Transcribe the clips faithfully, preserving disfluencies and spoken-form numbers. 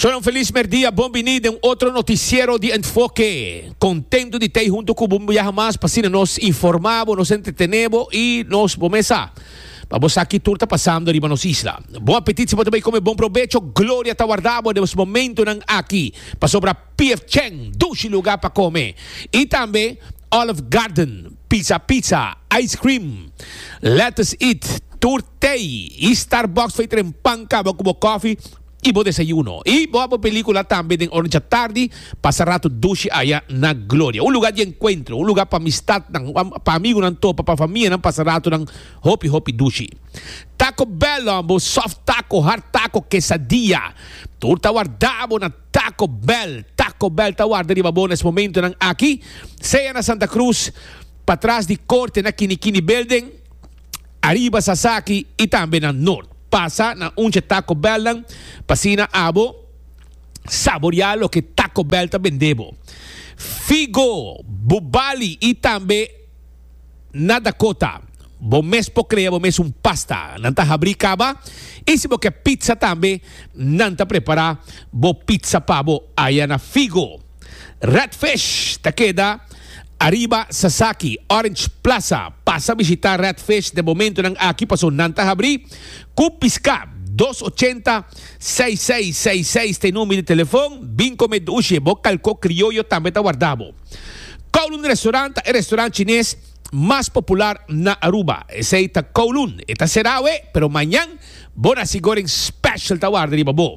Sono um feliz merdia, bem-vindo a um outro noticiero de enfoque. Contento de ter junto com o Bumbuya mais para nos informarmos, nos entretenemos e nos começar. Vamos aqui tudo está passando arriba nos isla. Bom apetite, se você também come bom provecho. Glória está guardado nesse momento nang aqui. Para sobra P F Chang, doce lugar para comer. E também Olive Garden, pizza pizza, ice cream, let's eat, turtei, e Starbucks feito em panca, como coffee. E bom desayuno. E boa película também em hora da tarde. Passar rato duche aí na glória. Um lugar de encontro, um lugar para amistade, para amigo, não topa, para família, não passar rato ng hopi hopi duche. Taco Bell, ambo, soft taco, hard taco, quesadilla. Tudo está guardado na Taco Bell. Taco Bell está guardado de bom nesse momento ng aqui. Seja na Santa Cruz, para trás de corte na Kinikini Building, arriba Sasaki e também na Norte. Pasa na unche Taco Bell lang, pasina abo, saborear lo que Taco Bell ta vendebo. Figo, Bubali e também na Dakota. Bom mês po crea, bom mês um pasta. Nanta habricaba. E se você pizza também, nanta prepara bo pizza pabo aí na Figo. Redfish, ta queda arriba Sasaki, Orange Plaza. Passa a visitar Redfish de momento nang aqui passou nanta abrir. Cupisca dois oito zero, seis seis seis seis tem número de telefone. Vim comer duche, bocal co criollo também está guardado. Kowloon Restaurant é restaurante chinês mais popular na Aruba. Esse aí está Kowloon. Esta será ué, pero amanhã bona sigoreng special está guardado de babo.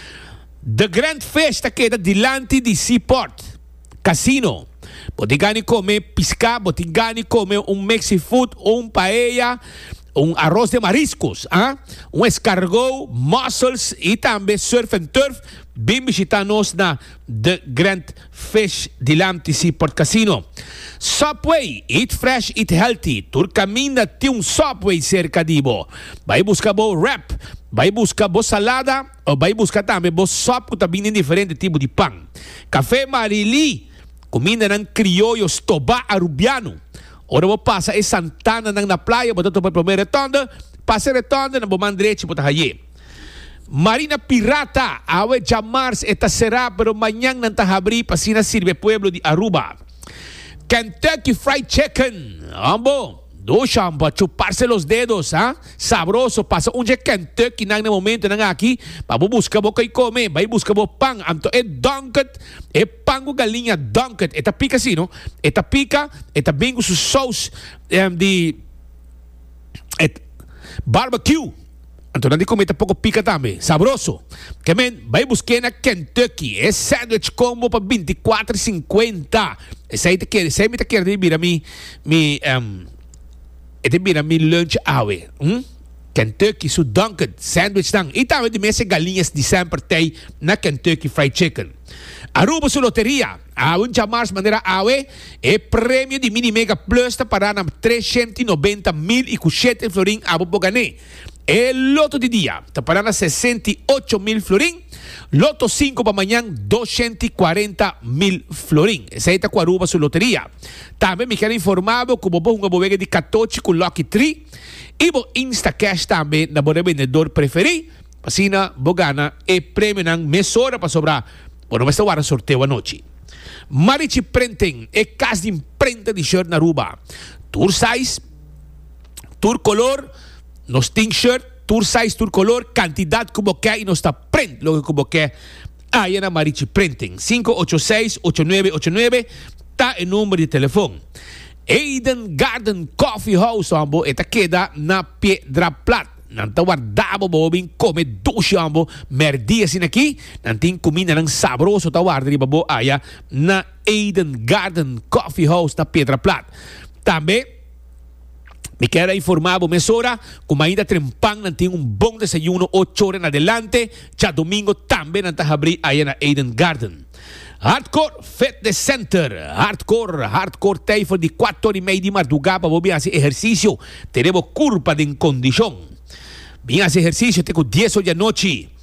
The Grand Festa queda dilante de Seaport Casino. Botigani come pisca, botigani come um Mexifood, um paella, um arroz de mariscos, ah? um escargot, mussels e também surf and turf. Bem visitar-nos na The Grand Fish dilante Seaport Casino. Subway, eat fresh, eat healthy. Tu caminha tem um Subway cerca de bo. Vai buscar bo wrap, vai buscar bo salada, ou vai buscar também bo sopa que também tem diferente tipo de pão. Café Marili, comida ng criollos toba arubiano. Ora mo pasa e Santana nang na playa, boto to pa primeira retonda, passa retonda na bomang direito bota haye. Marina Pirata, awe Jamars eta será pero mañana nang tahabri pasina sirve pueblo de Aruba. Kentucky Fried Chicken, ambo. Do chamba, chuparse los dedos, ah? Sabroso, passa onde é Kentucky nang na momento nang aqui, para buscar bo kay come, vai buscar bo pang, amto é donket, é pango galinha donket, eta pica assim, no? Eta pica, eta bingo su sauce um, de et barbecue. Então não comer pouco pica também, sabroso. Que men, vai buscar na Kentucky, é sandwich combo para vinte e quatro e cinquenta. Esse aí te quer, esse aí me te quer de vir a mi, mi um, ete mira mi lunch awe. Hm? Kentucky su Dunkin' sandwich lang. E também de mesa galinhas de sempre tem na Kentucky Fried Chicken. Aruba su loteria. Aún chamar maneira awe é prêmio de mini mega plus para na trezentos e noventa mil e sete florim abo bogané. É loto de dia. Tá para na sessenta e oito mil florim. Loto cinco para amanhã, duzentos e quarenta mil florim. Essa aí está com a Aruba su loteria. Também me quero informar como bom uma bodega de catorze com Lucky Tree. E o Instacash também na bodega vendedor preferido. Assim na bogana e prêmio na mesora para sobrar. Bueno, vai estar sorteio à noite. Marichi Printing é casa de imprenta de shirt na Aruba. Tour size, tour color, nos t-shirt, tour size, tour color, quantidade como quer e nos está print, logo como quer. Aí na Marichi Printing, cinco oito seis, oito nove oito nove, tá em número de telefone. Eden Garden Coffee House, ambo, eta queda na Piedra Plata. Nanta guardabo bobin come dushi ambo merdia sin aqui. Nantin comida nang sabroso ta guarda di babo aya na Eden Garden Coffee House na Piedra Plata. Também me quero informar a mesora como ainda trempang nantin um bom desayuno oito horas en adelante. Já domingo também nanta abrir aya na Eden Garden. Hardcore Fitness Center. Hardcore, hardcore taifo de quatro horas e meia de madrugada para fazer exercício. Teremos curva de condição. Bien hace ejercicio, tengo diez hoy anoche.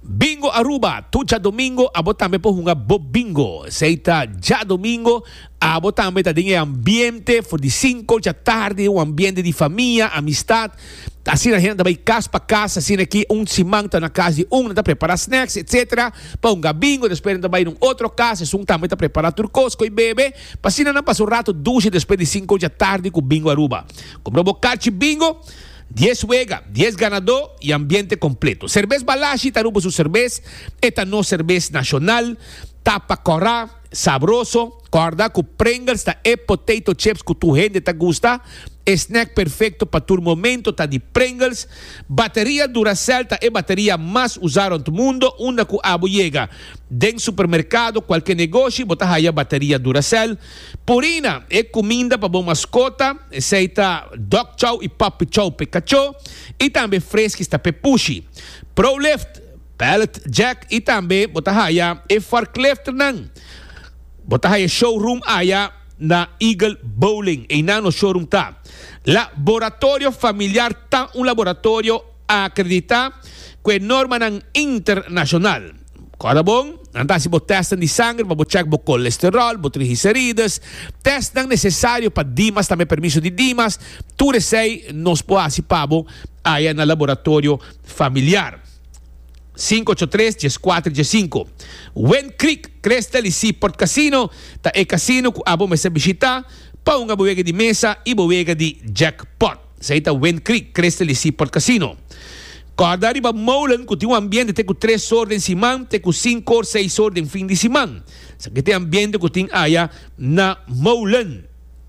Bingo Aruba, tu já domingo, abo também por uma bo bingo. Seita já domingo, abo também tá em ambiente, for de cinco da tarde, um ambiente de família, amistade. Assim a gente vai casa para casa, assim aqui um simão tá na casa de um, tá preparar snacks, etcétera. Para um bingo, depois também em outro casa, um também tá preparar turcos com bebê. Para assim não passa um rato duche depois de cinco da tarde com bingo Aruba. Comprou bocate bingo. dez juega, dez ganador e ambiente completo. Cerveza Balashi, tarubo su cerveza. Esta no cerveza nacional. Tapa corá, sabroso. Corda com Pringles, tá e potato chips que tu gente te gusta. Snack perfeito para tu momento, tá de Pringles. Bateria Duracell, tá e bateria mais usada no mundo. Uma que abo llega den supermercado, qualquer negócio, botar aí a bateria Duracell. Purina é comida para bom mascota. Aceita Dog Chow e Puppy Chow Pikachu. E também fresca está Pepushi. ProLift, Pallet Jack e também botar aí e forklift não. Botar aí showroom aí na Eagle Bowling. E não no showroom tá. Laboratório familiar tá um laboratório acreditado com norma internacional. Cada bom, andar se botar testam de sangue, para checar o colesterol, o triglicéridos, testam necessário para Dimas, também permisso de Dimas, tudo isso nos pode pabo aí no laboratório familiar. cinco oito três, um quatro um cinco. Wen Creek, Crestel e Seaport Casino, tá é casino que abo me se visitar, para uma boega de mesa e boega de jackpot. Seita Wen Creek, Crestel e Seaport Casino. Cada arriba Molen, que tem um ambiente tem com três ordens de semana, tem com cinco ou seis ordens fim de semana. Isso aqui tem ambiente que tem aí na Molen.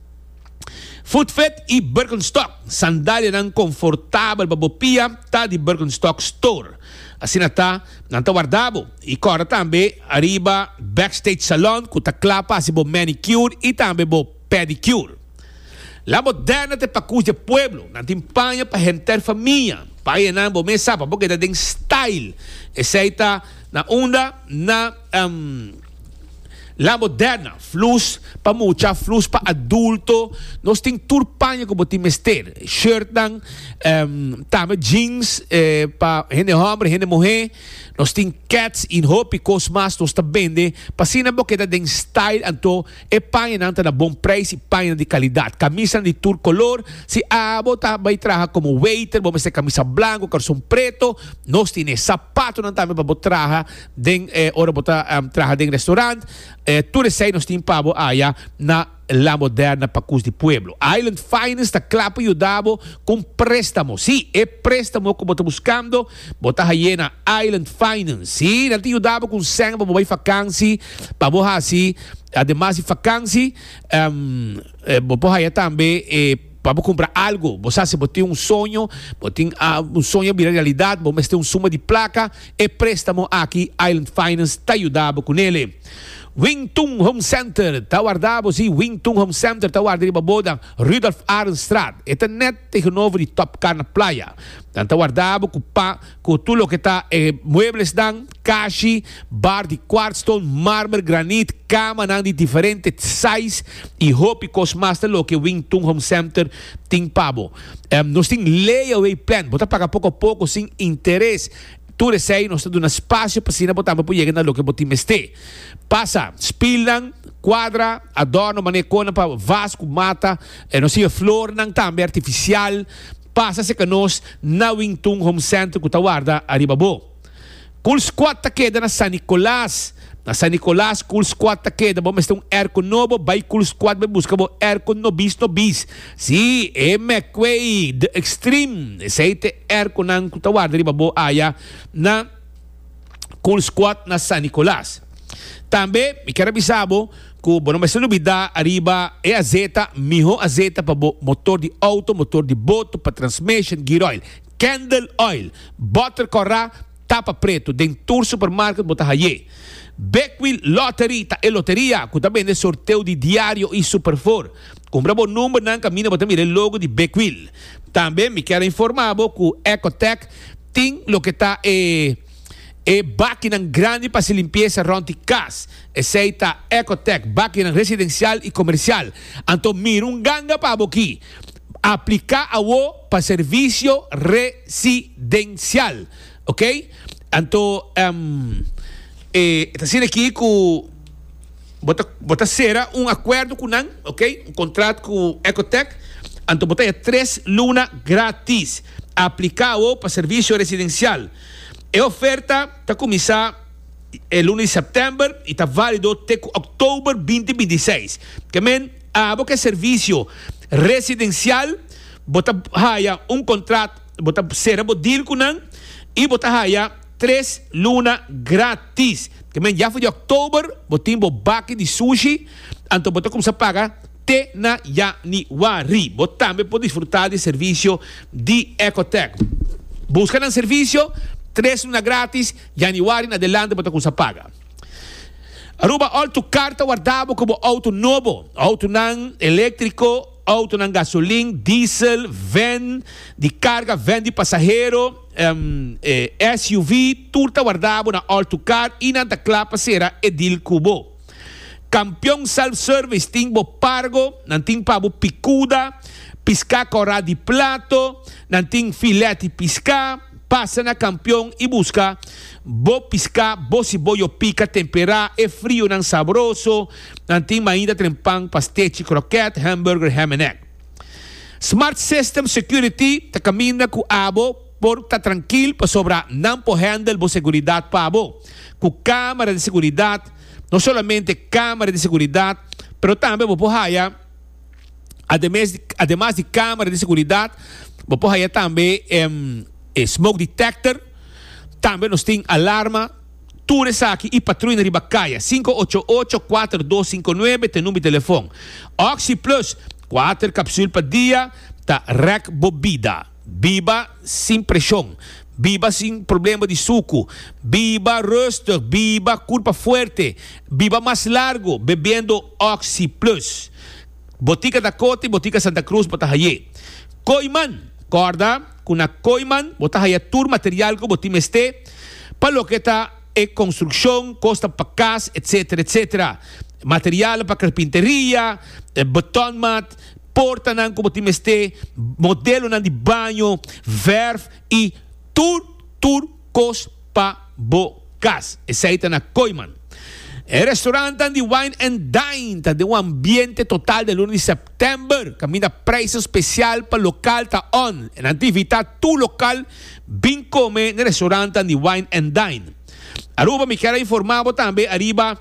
Footfet e Birkenstock, sandália não confortável, babopia, tá de Birkenstock Store. Assim está, não está guardado. E agora também, arriba Backstage Salon, que está clapa, assim, bo manicure e também bo pedicure. La Moderna te pacus de pueblo, não tem panha para gente família. Pai não, bo mesa, porque tem style. Essa está na onda, na... Um, La Moderna, flus para mucha, flus para adulto. Nós temos turpanha como tem mester. Shirt dan, um, também jeans eh, para gente homem, gente mulher. Nós temos cats in hope e cosmas nós também vende. Para cima boqueta tem style anto e panha não na bom preço e panha de qualidade. Camisa de tur color. Se a bota vai trabalhar como waiter, vamos ter camisa branco, calção preto. Nós temos sapato não também para botar den eh, ora botar um, trabalhar em restaurante. Eh, tudo isso aí nós temos pabo aí na La Moderna Pacus de Pueblo. Island Finance está claro para ajudar com préstamo. Sim, é préstamo que você está buscando. Você aí na Island Finance. Sim, não te ajudava com sangue para você vacância. Para você assim, ademais de vacância, um, eh, você aí também eh, para comprar algo. Você se você tem um sonho, você tem uh, um sonho virar realidade, você tem um suma de placa, é préstamo aqui. Island Finance está ajudando com ele. Wingtung Home Center, está guardado, sim, Wingtung Home Center, está guardado em Boda, Rudolf Arnstraat. Este net tegenover die Top Car na praia. Está guardado com com tudo que está, eh, muebles dan, kashi, bar de quartzstone, mármore, granito, cama, dan de diferentes size e hope cosmaster lo que Wingtung Home Center tem pabo. Um, nós temos layaway plan, você paga pouco a pouco sem interesse. Tudo isso aí, nós temos um espaço para cima, botar para chegar no que você meste. Passa, spilan, quadra, adorno, manecona, para vasco, mata, eh, não sei, flor, não também artificial. Passa-se que nós, na Wingtung Home Center, que está guarda, arriba bo. Cool Squad ta queda na San Nicolás. Na San Nicolás, Cool Squad ta queda. Vamos ter um aircon novo, vai Cool Squad, vai buscar o aircon no bis, no bis. Sim, é McQuay, The Extreme. Esse aí é aircon na que está guarda, arriba bo, aya, na Cool Squad na San Nicolás. Também, me quero avisar que, bom, mas se não me dá, arriba é a Zeta, melhor a Zeta para motor de auto, motor de boto, para transmission, gear oil, candle oil, butter corra, tapa preto, dentro do supermercado, botar aí. Beckwil Lottery, tá é loteria, que também é sorteio de diário e superfor. Compra o número, não caminha, botar o logo de Beckwil. Também, me quero informar que o Ecotech tem o que está é e máquina grande para se limpeza around the casa. Essa é Ecotech, máquina residencial e comercial. Então, mira um ganga para aqui. Aplicar a o para serviço residencial. Ok? Anto, um, eh, está sendo aqui com bota, bota será um acordo com nan, ok? Um contrato com Ecotec. Anto bota três lunas grátis aplicado para serviço residencial. A oferta está começar el lunes de setembro e está válido até outubro vinte vinte e seis. Que men, a boca serviço residencial, bota haya um contrato, bota será bo deal com nan e bota haya três lunas grátis. Que men, já foi de outubro, botim bo baque de sushi, então bota começar a pagar te na Januari. Bota também pode desfrutar de serviço de Ecotec. Busca um serviço, três lunas grátis, Januari na adelante bota começar a pagar. Aruba auto carta guardado como auto novo, auto nan elétrico, auto nan gasolina, diesel, van de carga, van de passageiro, um, eh, S U V, tudo guardado na auto car e na da clapa será edil cubo. Campeão self-service timbo pargo, nanting pabo picuda, pisca cora de plato, nanting filete pisca, passa na campeão e busca bo pisca, bo cibollo pica, temperar, é frio, não saboroso, nanting ainda trempang, pastete, croquete, hamburger, ham and egg. Smart System Security, ta camina com abo, por ta tranquilo, para sobrar, não po handle, bo seguridade pa abo. Com câmera de seguridade, não somente câmera de seguridade, pero também vou haya, además de, además de câmera de seguridade, vou haya também um, smoke detector, também nós tem alarma, tudo isso aqui e patrulha de Bacaia, cinco oito oito, quatro dois cinco nove, tem número de telefone. Oxy Plus, quatro cápsulas por dia, tá rec bebida, biba sem pressão. Biba sem problema de suco, biba rustig, biba curva forte, biba mais largo, bebendo Oxy Plus. Botica da Cote, Botica Santa Cruz, Botahaye. Coiman, corda, com a Coiman, Botahaye tour material que botim este, para lo que está e construção, costa para casa, etc, etcétera. Material para carpinteria, beton mat, porta nan que botim este, modelo nan de banho, verf e tur, tur, cos, pa, bo, cas. Essa aí tá na Coiman. El restaurante de Wine and Dine tá de um ambiente total de lunes de setembro. Camina preço especial para local tá on. En atividade tu local, vim comer no restaurante de Wine and Dine. Aruba me quero informar também, arriba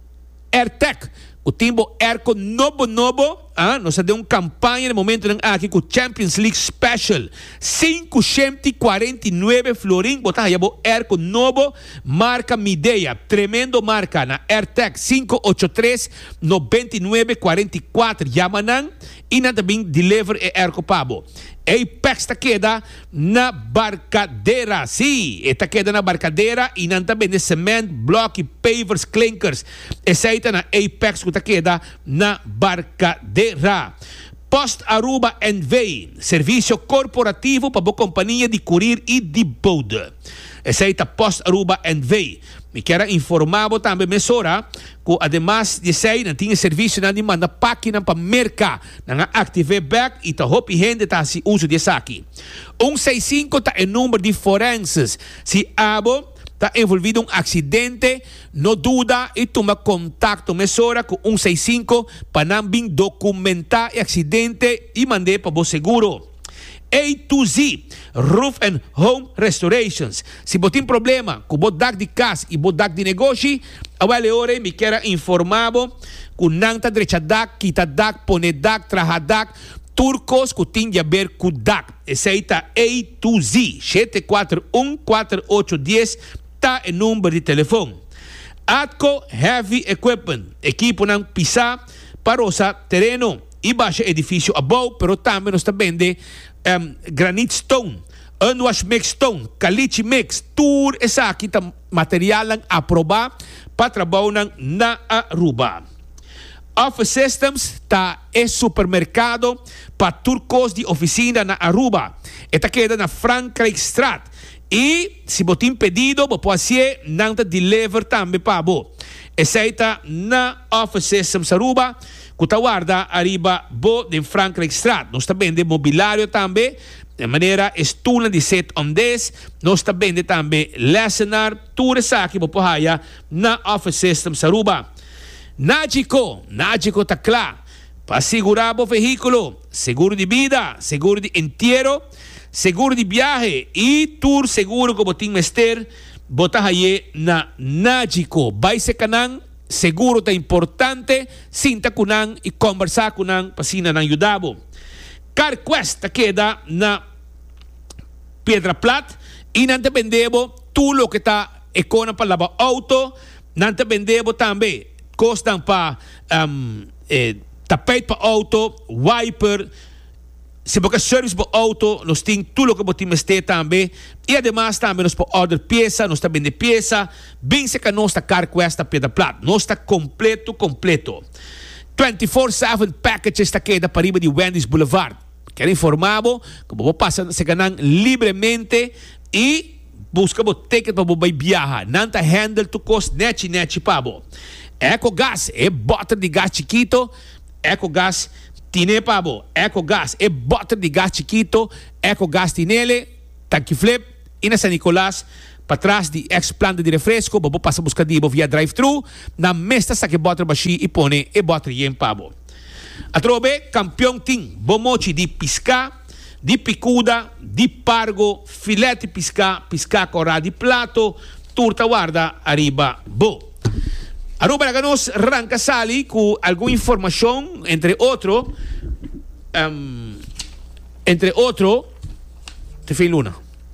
AirTech. O timbo Airco novo novo, ah, nós temos uma campanha no momento aqui com Champions League Special. quinhentos e quarenta e nove florim, botar aí o Airco novo, marca Midea, tremendo marca na AirTech cinco oito três, nove nove quatro quatro, Yamanan, e na também deliver e Airco Pabo. Apex está queda na Barcadeira. Sim, está queda na Barcadeira e não também de cement, block, pavers, clinkers. Essa aí está na Apex que está queda na Barcadeira. Post Aruba and Vey, serviço corporativo para a companhia de courier e de boat. Essa aí está Post Aruba and Vey. Me quero informar também, mesora, que además de sei, não tinha serviço na demanda página para mercar, na active back e tá hopi gente tá se uso desse aqui. um seis cinco tá em número de forenses. Se abo tá envolvido um acidente, não duda e toma contato mesora com um seis cinco para não vir documentar o acidente e mandar para o seguro. A to Z, Roof and Home Restorations. Se você tem problema com o dak de casa e o dak de negócio, agora hora me quero informar que não está direita dak, quita dak, pone dak, traja dak, turcos que tem a ver com dak. Esse aí está A to Z, sete quatro um, quatro oito um zero, está em número de telefone. Atco Heavy Equipment, equipo não pisar, parosa, terreno e baixa edifício above, pero também nos está vende um, granite stone, unwash mix stone, caliche mix, tour essa aqui tá material lang aprobar para trabalhar na Aruba. Office Systems tá é supermercado para turcos de oficina na Aruba. Esta queda na Frankrijkstraat. E se você tem pedido, você pode ser não te deliver também para você. Essa está na Office Systems Aruba, que está guarda arriba bo de Frankrijkstraat. Nós também de mobiliário também, de maneira estula de set on dez, nós também também lecionar tudo isso aqui para pohaya na office system sa Aruba. Nagico, Nagico tá claro, para segurar o veículo, seguro de vida, seguro de entierro, seguro de viaje e tour seguro que botin mester, bota aí na Nagico. Vai se canang seguro tá importante, sinta kunang e conversar kunang pasina nang yudabo. CarQuest ta queda na Piedra Plata e nante vendebo tudo que tá econa para lavar auto, nante vendebo também costam para um, eh, tapete para auto, wiper, se boca service para auto, nós temos tudo que podemos ter também e además também nós podemos order peça, nós também de peça, bem se que nós está CarQuest a Piedra Plata, nós está completo, completo. vinte-quatro sete packages está queda para riba de Wendy's Boulevard. Quero informar-vos que você passa se ganhar livremente e busca o ticket para você viajar. Não tá handle tu cost net net para você. EcoGás é bota de gás chiquito. EcoGás tiene para você. EcoGás é bota de gás chiquito. EcoGás tinele, tanque flip e na San Nicolás para trás de ex-planta de refresco, você passa a buscar via drive-thru, na mesta sa que bota baixi e põe e bota em para você. A trobe, campeão tem bomochi de pisca, de picuda, de pargo, filete pisca, pisca corá de plato, turta guarda, arriba, bo. Aruba Laganos arranca sali com alguma informação, entre outro, um, entre outro, te fez luna.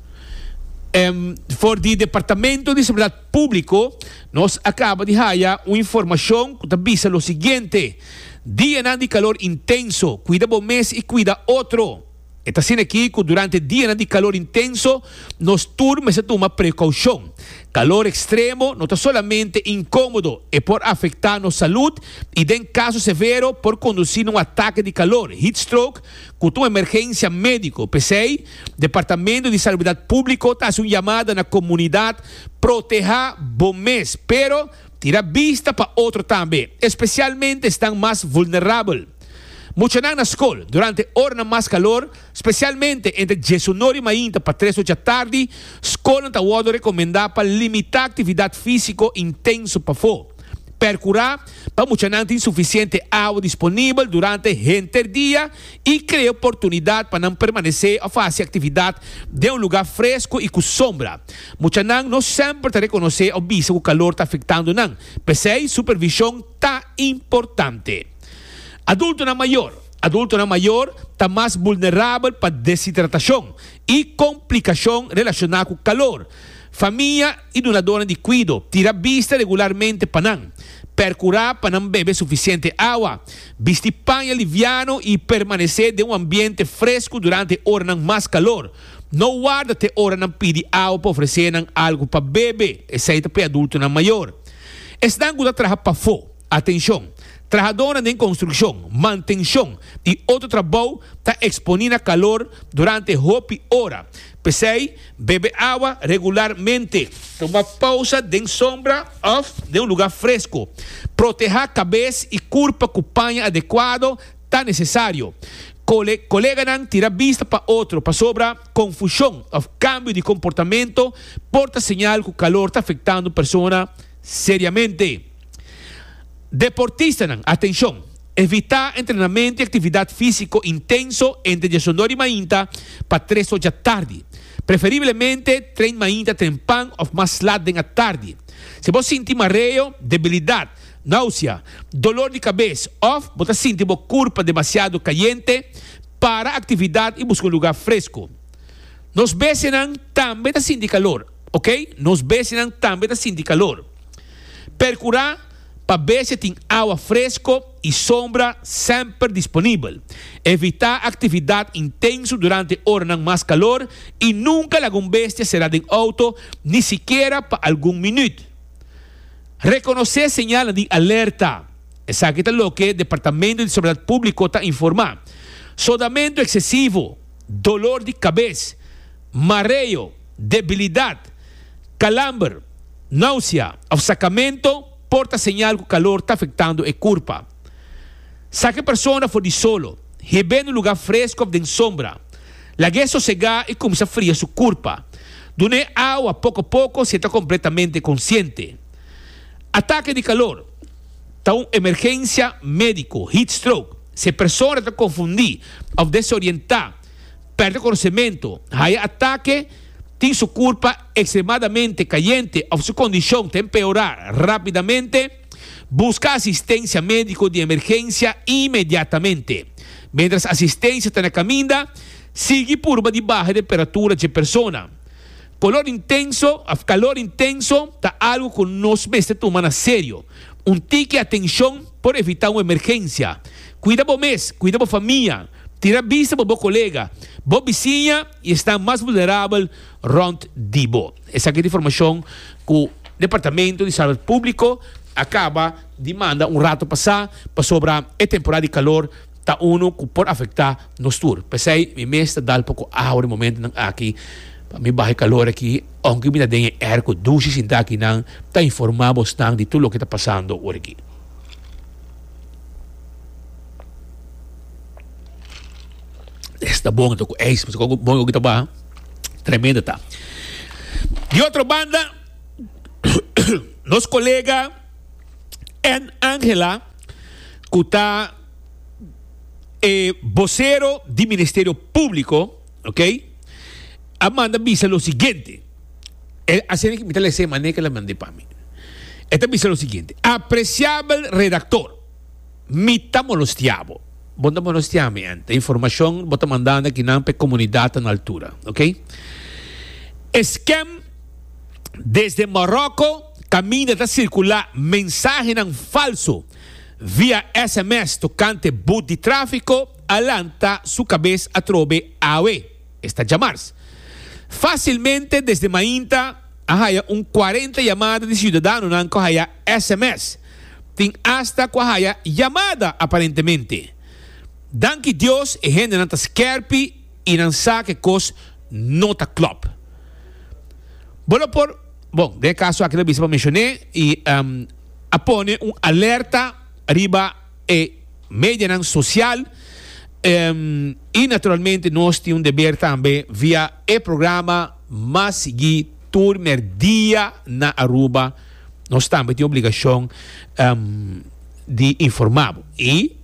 Um, for the Departamento de Seguridade Público, nos acaba de haya uma informação que avisa o seguinte: dia de calor intenso, cuida bom mês e cuida outro. Está sendo aqui que durante dia de calor intenso, nos turmas se toma precaução. Calor extremo não está solamente incômodo, é por afetar nossa saúde e, em caso severo, por conduzir um ataque de calor, heat stroke, com uma emergência médica. P C I, Departamento de Saúde Pública, está uma chamada na comunidade, proteger bom mês, pero tira vista para outro também, especialmente estão mais vulneráveis. Mucho na escola, durante horas mais calor, especialmente entre dezenove e mainta para três da tarde, escola está sendo recomendada para limitar atividade física intensa para fora. Percurar para muita gente insuficiente água disponível durante o dia e criar oportunidade para não permanecer a fazer atividade de um lugar fresco e com sombra. Muita gente não sempre está reconhecer o bicho que o calor está afetando não. Pensei, supervisão está importante. Adulto na maior, adulto na maior está mais vulnerável para desidratação e complicação relacionada com o calor. Família e donadora de cuido, tira vista regularmente para não. Percurar para não beber suficiente água. Vestir paño liviano e permanecer em um ambiente fresco durante horas mais calor. Não guarda até hora não pedir água para oferecer algo para beber, exceto para adulto na maior. Estão a trabalhar para fora. Atenção. Trabajadora em construção, manutenção e outro trabalho está expondo a calor durante hopi hora. Pensei, bebe água regularmente. Toma pausa de sombra ou de um lugar fresco. Proteger a cabeça e corpo com paño adequado está necessário. Cole, colega não tira vista para outro, para sobra confusão ou cambio de comportamento, porta señal que o calor está afetando a pessoa seriamente. Deportista, atenção, evitar treinamento e atividade física intenso entre dezenove e mainta para três da tarde. Preferivelmente, treino mainta trempan ou mais lado da tarde. Se você sentir mareo, debilidade, náusea, dolor de cabeça ou você sentir o corpo demasiado caliente, para a atividade e buscar um lugar fresco. Nos besenam também está sentindo calor, ok? Nos besenam também está sentindo calor. Percurar para ver se tem água fresca e sombra sempre disponível. Evitar atividade intensa durante horas mais calor e nunca alguma bestia será de auto, nem sequer para algum minuto. Reconhecer señal de alerta. Essa aqui é o que o Departamento de Seguridade Pública está informando. Sodamento excessivo, dolor de cabeça, mareo, debilidade, calambre, náusea, afsacamento, porta señal que o calor está afetando a corpo. Se a pessoa for de solo, recebendo um lugar fresco de sombra, La guerra sossegar y comienza a fría su culpa. Dune agua poco a poco, se está completamente consciente. Ataque de calor. Está una emergencia médico, heat stroke. Se persona está confundida o desorientada, perde conocimiento. Hay ataque, tiene su culpa extremadamente caliente o su condición te empeorar rápidamente. Busca asistencia médica de emergencia inmediatamente. Mientras asistencia está en la camina, sigue curva de baja temperatura de persona. Calor intenso, calor intenso, está algo que nos mete tomando a serio. Un tique atención por evitar una emergencia. Cuida vos mes, cuida vos familia. Tira vista por vos colega. Vos vizinha y está más vulnerable rond de vos. Esa es la información que el Departamento de Salud Público acaba de mandar un rato pasar para sobre a temporada de calor. Está uno que pode afetar nos tour. Pensei, mi mês dá um pouco água no momento aqui. Para mim, baixo calor aqui. Onde me dá erco, duche, sinta aqui não. Está informado bastante de tudo o que está passando hoje aqui. Está bom, estou com ex, mas com bom que está bom. Tremenda, tá? De outra banda, nosso colega Ann Angela, que está Eh, vocero do Ministério Público, ok? Amanda dice lo siguiente. Así que me esa manera que la mandé para mí. Esta dice lo siguiente. Apreciable redactor, mita molestiamo. Bota molestiamo, ante. Información, bota mandando aquí en la comunidad en altura, ok? Scam desde Marroco, camina a circular mensaje en falso via S M S tocante boot de tráfico, alanta su cabeza a trove A O E. Está llamarse. Facilmente desde Mainta, haya un cuarenta llamadas de ciudadanos que haya S M S. Tem hasta que haya llamada aparentemente. Dan que Dios e gente não está skerpi e não sabe que cos nota club. Bueno, por, bom, de caso aqui eu bispo mencionei e um, apone um alerta arriba e media social um, e naturalmente nós temos um dever também via o programa mas seguir turmer dia na Aruba nós também temos obrigação um, de informar e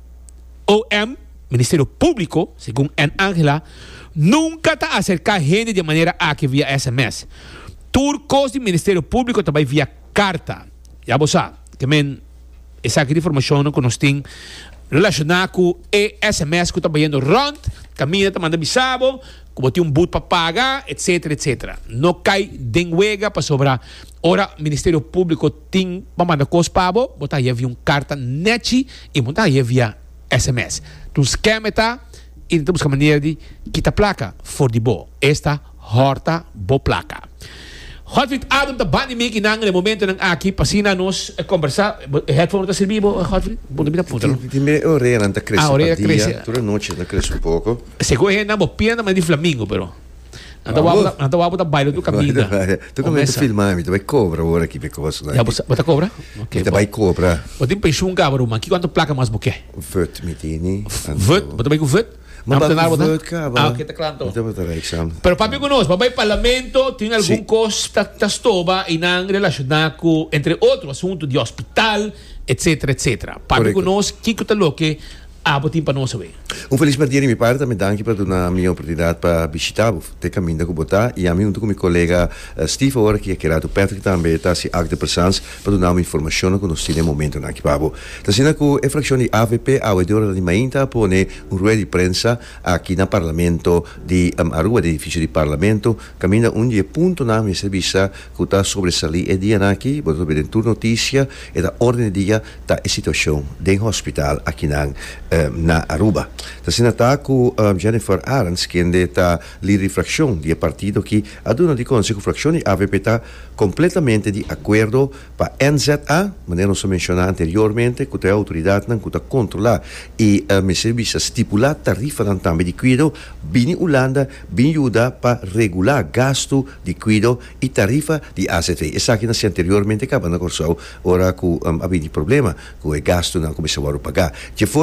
o M, Ministério Público, segundo Ann Angela, nunca está acercar gente de maneira aqui via S M S. Turcos do Ministério Público também via carta. Já você sabe, que men essa informação que nós temos relacionada com o S M S que está indo rond, caminha, está mandando bisabo, como tem um boot para pagar, etc, etcétera. Não cai denguega para sobrar. Ora, o Ministério Público tem para mandar coisa para você, botar aí via um carta net e botar aí via S M S. Tu esquema está e temos a maneira de quitar placa for de boa. Esta horta boa placa. Godfried Adam da bani me que nang no momento nang aqui passina nos conversar. Headphone está servindo, Godfried? Bom dia puta. Di me orelha não tá crescendo. Ah, orelha cresce. Toda noite não cresce um pouco. Seguro é na bopiana mas de Flamengo, pero. Anda wabo, anda wabo da baile do caminho. Tu começa a filmar, me vai cobra agora aqui porque você não. Já bota cobra? Ok. Vai cobra. Botem pensou um cabro, mas que quanto placa mais boque? Vut mitini. Vut, bota bem com vut. Mas não vut cabra. Ah, ok, tá claro. Então bota aí, Sam. Pero papi conosco, papai parlamento tem algum costa tastoba e não relacionado com entre outro assunto de hospital, etc, etcétera. Papi conosco, que que tá louco? Ah, botim para nós saber. Um feliz dia de minha parte, também danke para dar a minha oportunidade para visitar o te caminho que botar e a mim junto com meu colega uh, Steve agora que é querido Patrick também está se acta presença para dar uma informação que nós temos no momento aqui para o. Tá sendo que a fração de A V P a Edora de Mainta pone um rueda de prensa aqui no Parlamento de um, Aruba, de edifício de Parlamento, caminha um dia ponto na minha serviço que está sobresalir e dia aqui, botar bem tur notícia e da ordem de dia da situação do hospital aqui na na Aruba. Tá sendo com um, Jennifer Arens, que está líder de fração do partido que aduna de conta que a fração de A V P está completamente de acordo para N Z A, maneira não mencionada anteriormente, que a autoridade não está controlar e uh, me serviço estipular tarifa também de cuido, bem Holanda, bem ajuda para regular gasto de cuido e tarifa de A Z T. Essa aqui nasce anteriormente, acaba na corso, ora com um, havia de problema com o gasto não começou a pagar. De forma que também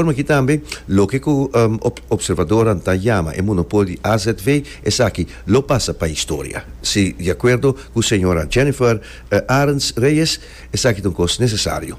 também lo que o um, observador anta llama el monopolio A Z V es aquí lo pasa para historia. Si de acuerdo con señora Jennifer uh, Arends Reyes es aquí un costo necesario.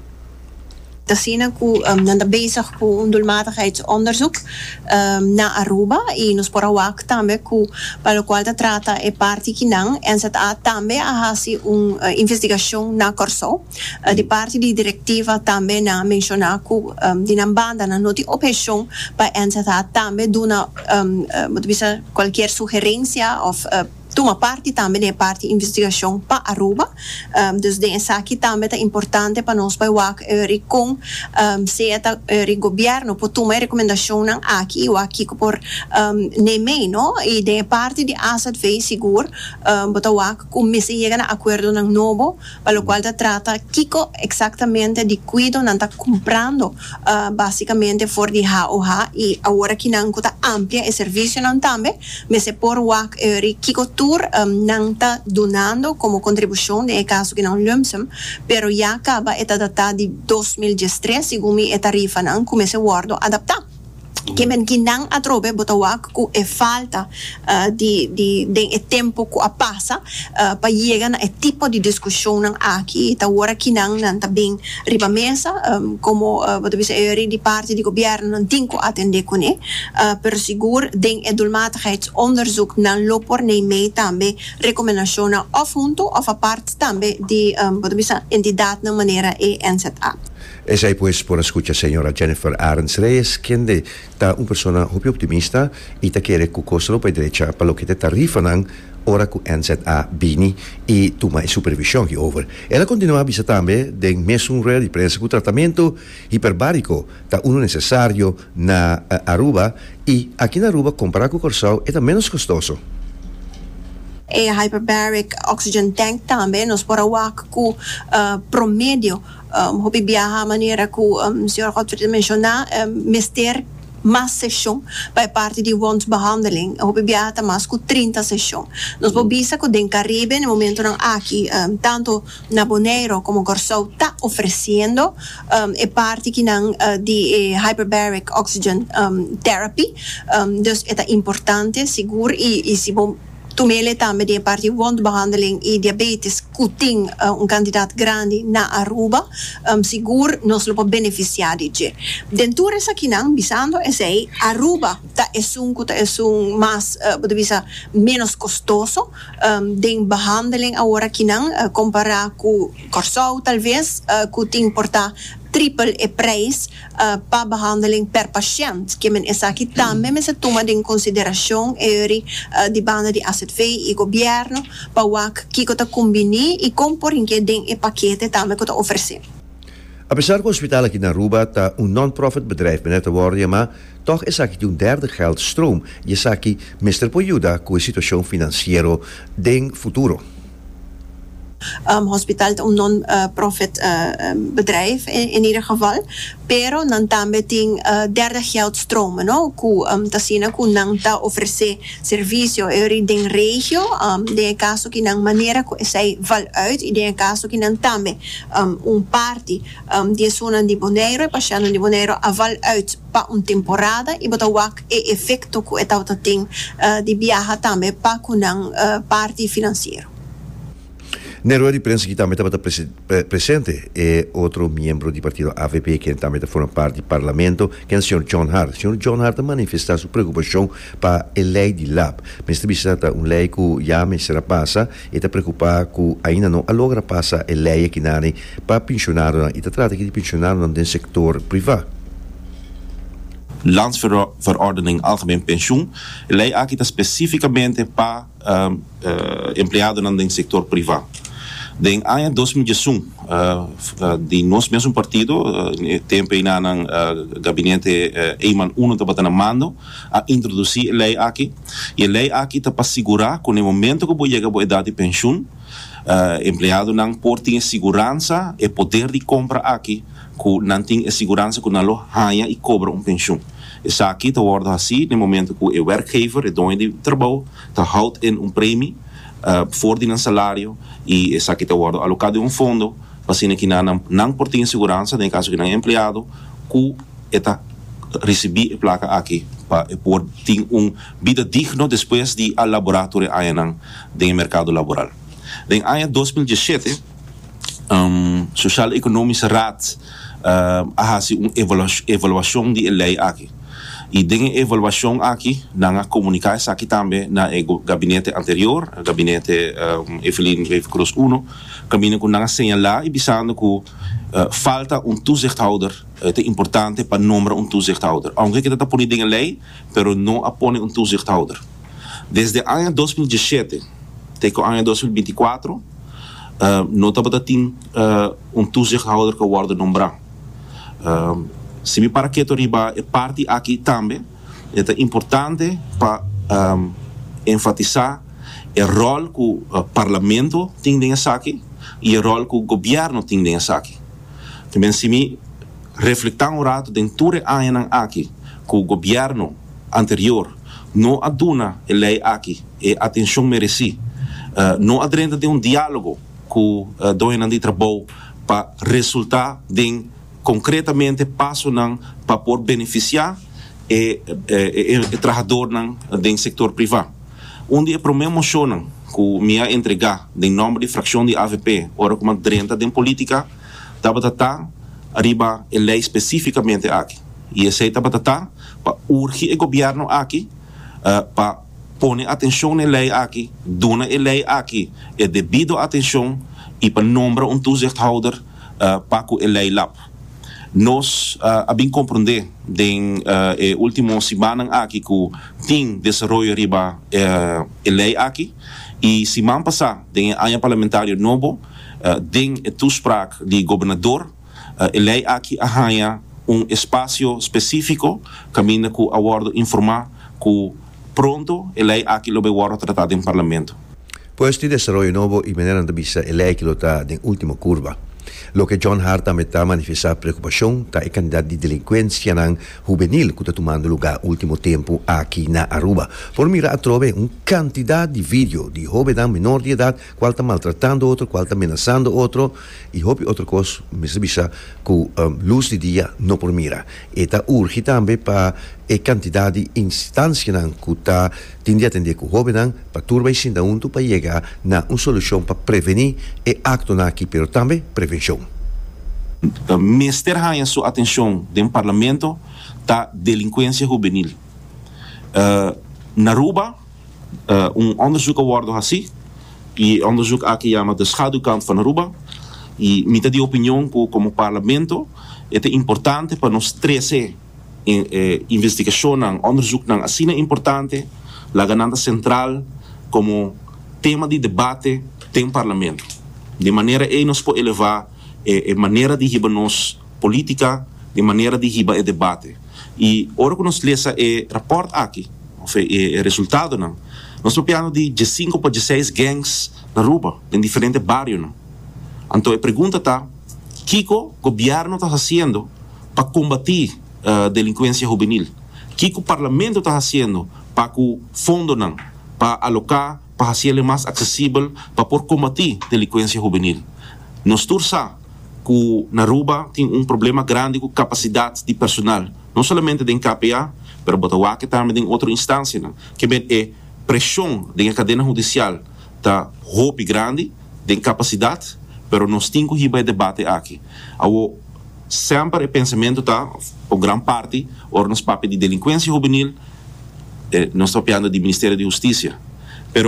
Tasina ku um, nanda bezig ku een doelmatigheidsonderzoek um, na Aruba e nos porawak tambe ku palo qual da trata e parti kinang en zet a tambe a hasi un uh, investigação na Corso uh, di parte di direttiva tambe na mencionar ku um, di nambanda na noti operação pa en zet a tambe duna um, uh, qualquer sugerência of uh, toma parte também da parte de investigação para Aruba. Um, dus de aqui também é importante para nós para o uh, com um, se é o governo por tomar recomendação aqui ou aqui por um, nem no e de parte de A Z V seguro um, para o como se chega a acordo ng novo para o qual se trata kiko exatamente de cuido não está comprando uh, basicamente for de H O H e agora que não está amplia e serviço não também mas se por o uh, kiko tu Um, não está donando como contribuição, no caso que não lumsum, pero já acaba esta data de dois mil e dezesseis, segundo a tarifa não começa a adaptar. Que men ginang atrobe botawak ku e falta uh, de de de e tempo ku a passa uh, para chegar na e tipo de discussão nang aqui ta ora kinang nan ta bem riba mesa um, como uh, botabi se eri di parte di governo non tinko atende kone uh, per sigur den e doelmatigheidsonderzoek nan lopor nei mee tambe recomendação of junto of apart tambe di um, botabi se entidade na maneira e N Z A. Es ahí pues por escuchar señora Jennifer Arends Reyes, quien de ta una persona muy optimista y ta quiere que costro para derecha para lo que te tarifan ora con N Z A bini y toma e supervisión que over. Ella continúa a visitar también de mesmo red de prensa con tratamiento hiperbárico ta uno necesario na uh, Aruba y aquí en Aruba comprar con Corsao es menos costoso. E hyperbaric oxygen tank também nos porawak ku uh, promedio um, hobi biyaha maneira ku um, senhor Godfrey mencionar um, mister mas sessão para parte de wondbehandeling hobi biyaha mas ku trinta sessão nos bobisa ku den Caribe no momento não aqui um, tanto na Bonaire como Corsao tá oferecendo um, e parte que não uh, de uh, hyperbaric oxygen um, therapy um, dus é importante seguro e, e se bom Tumele também de parte de wondbehandeling e diabetes kuting uh, um candidato grande na Aruba um, seguro nos lo beneficiar de je. Denture sa kinang bisando é sei Aruba ta é um ta é um mais uh, bisa menos costoso um, den behandeling agora kinang uh, comparar com Corsao talvez uh, kuting porta triple e prijs uh, para behandeling per patiënt. Que men is aqui também mas se toma em consideração eri uh, de banda de A Z V e governo para o que que tá combini e compor em que den e paquete também que tá oferecer. Apesar que o hospital aqui na Aruba está um non-profit bedrijf met te worden, maar toch is aqui um derde geldstroom. Je is aqui mister Poyuda com a situação financeira den futuro. Um, hospital é um non-profit uh, um, bedrijf in, in ieder geval, pero não também tem uh, derde geldstromen, no? Que um, tasina que não tá oferecer serviço em den regio, um, de caso que não maneira que sai val uit, e de caso que não também um, um parte um, de zona de Bonaire, e passando de Bonaire a val uit para uma temporada e botar o e efeito que é auto tem uh, de viajar também para que não uh, parte financeiro. Na rueda de prensa que também estava presente é outro membro do partido A V P que também forma parte do parlamento, que é o senhor John Hart. O senhor John Hart manifestou sua preocupação para a lei de L A B. Mas também está uma lei que já me será passa e está preocupado que ainda não logra passar a lei aqui na área para pensionados e está tratando de pensionados no setor privado. Landsverordening Algemeen Pensioen lei aqui especificamente para um, uh, empregados no setor privado. Den ano dois mil e um, uh, uh, de nós mesmo partido, uh, tempo ainda no uh, gabinete Eyman uh, uno estava mando a introduzir a lei aqui. E a lei aqui está para segurar que no momento que você chega à idade de pensão, uh, empregado não pode ter segurança e poder de compra aqui, que não tem segurança que não ganha e cobra uma pensão. Isso aqui está worden assim, no momento que o werkgever, o dono de trabalho, está houdt in um prêmio Uh, voor die salário e essa aqui está worden alocado um fundo para que não não por ter segurança em caso que não é empregado que está receber a placa aqui para por ter uma vida digna depois de a laboratório ainda do mercado laboral. Em ano dois mil e dezessete, um, Social Economische Raad uh, a fazer uma avaliação de lei aqui. E dessa avaliação aqui, nós comunicamos aqui também no gabinete anterior, o gabinete um, Evelyn Cruz um, caminho com nós señalar e pensando que uh, falta um toezichthouder, é importante para nomear um toezichthouder. Aunque que está ponido em lei, pero não apone um toezichthouder. Desde o ano dois mil e dezessete até o ano dois mil e vinte e quatro, uh, não estava tendo uh, um toezichthouder que wordt nomeado. Uh, Se me para que riba é parte aqui também, é importante para um, enfatizar o rol que o uh, parlamento tem nessa aqui e o rol que o governo tem nessa aqui. Também se me refletir um rato dentro de ano aqui, que o governo anterior não aduna a lei aqui e atenção merecida, uh, não adrenda de um diálogo que o uh, doinan de trabalho para resultar de concretamente passo para por beneficiar o trabalhador do setor privado. Um dia para mim mocionam que me entregar em nome de fração de A V P, ora como trinta de política, estava a arriba a lei especificamente aqui. E essa estava a para urgir o governo aqui uh, para pôr atenção na lei aqui, dona a lei aqui, e devido atenção e para nombrar um toezichthouder uh, para que a lei lap. Nós uh, abim compreender den uh, último semana aqui que tem desenvolvimento riba uh, a lei aqui e semana passada den ano parlamentário novo uh, den a toespraak de governador uh, a lei aqui arranha um espaço específico caminha que a word informar que pronto a lei aqui lo be word tratado em parlamento. Pues este desarrollo novo y manera de vista a lei que lo está en última curva. Lo que John Hart também está manifestando preocupação está a quantidade de delinquência juvenil que está tomando lugar no último tempo aqui na Aruba. Por mirar a trove uma quantidade de vídeo de jovens menor de idade qual está maltratando outro, qual está ameaçando outro e outra coisa, me sabia que um, luz de dia não por mirar. E está urge também para a quantidade de instâncias que está tendo a atender com o jovem para turba e sinda unto para chegar na uma solução para prevenir e acto aqui, pero também prevenção. Uh, Mister Hanha sua atenção do parlamento da delinquência juvenil. Uh, na Aruba, uh, um onderzoek geworden assim, e onderzoek aqui chama de schaduwkant van Aruba, e mita de opinião que como parlamento é importante para nós trazer eh, investigação, onderzoek nang assim é importante, la gananda central como tema de debate tem parlamento. De maneira que nós podemos elevar a maneira de riba nos política, de maneira de riba e debate. E ora que nós lemos o rapport aqui, o resultado, nós estamos falando de cinco para dezesseis gangs na Aruba, em diferentes bairros. Então a pergunta está, o que o governo está fazendo para combater a uh, delinquência juvenil? O que o parlamento está fazendo para que o fundo, para alocar, para fazer mais acessível, para por combater a delinquência juvenil? Nós torçamos que na Aruba tem um problema grande com capacidade de personal, não somente em K P A, mas também também em outra instância, que é pressão da cadeia judicial da roupa grande, de capacidade, mas nós temos que debate aqui. Ao sempre o pensamento está, ou grande parte, ou nos papéis de delinquência juvenil, eh, nós estamos falando do Ministério da Justiça, mas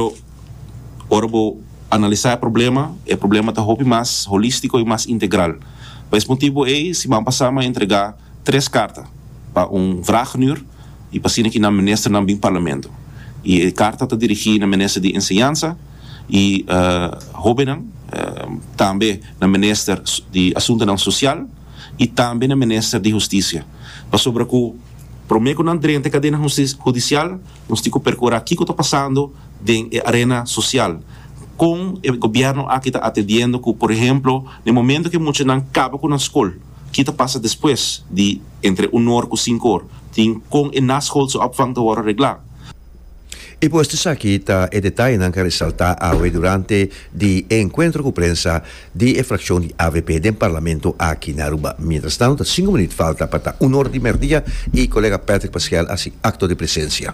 ora vou analisar o problema, o problema está roupa mais holístico e mais integral. Por esse motivo, é, se vamos passar a entregar três cartas para um vraagnuur e para aqui na ministra do parlamento. E a carta está dirigida na ministra de ensinança e uh, jovem, uh, também na ministra de assunto social e também na ministra de justiça. Para sobre que prometo na dentro da cadeia judicial, nós temos que percorrer aqui que está passando na arena social. Com o governo aqui está atendendo que, por exemplo, no momento que muitos não acabam com a escola, que está passa depois de entre um hora e cinco horas, tem com a escola sua opvang te worden arreglar. Y pues aquí está el detalle que resalta hoy durante el encuentro con prensa de la fracción de A V P del Parlamento aquí en Aruba. Mientras tanto, cinco minutos falta para una hora de mediodía y el colega Patrick Pascal hace acto de presencia.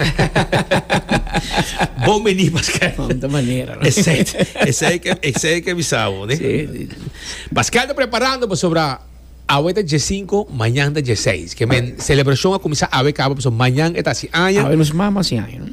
Bom venir, Pascal. De manera, ¿no? Exacto. Ese es que, ese es que avisamos, ¿no? Sí. Pascal está preparando pues, sobre ahorita G cinco, mañana G seis. Que men celebración a comenzar a ver que pues, mañana está así año. A ver, los mamás sí hay, ¿no?